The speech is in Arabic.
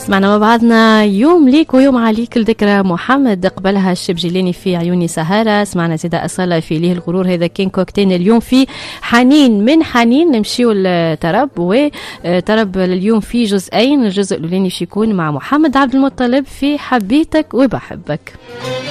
سمعنا مع بعضنا يوم ليك ويوم عليك لذكرى محمد، قبلها الشبجليني في عيوني سهارة، سمعنا زيادة أصالة في ليه الغرور. هذا كان كوكتين اليوم في حنين من حنين. نمشيو لطرب، وطرب اليوم في جزئين. الجزء الأولاني يكون مع محمد عبد المطلب في حبيتك وبحبك.